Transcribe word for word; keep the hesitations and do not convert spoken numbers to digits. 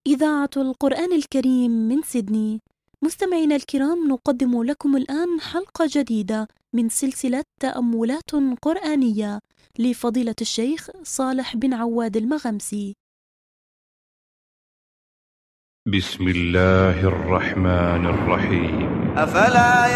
إذاعة القرآن الكريم من سيدني. مستمعينا الكرام، نقدم لكم الآن حلقة جديدة من سلسلة تأملات قرآنية لفضيلة الشيخ صالح بن عواد المغمسي. بسم الله الرحمن الرحيم. أفلا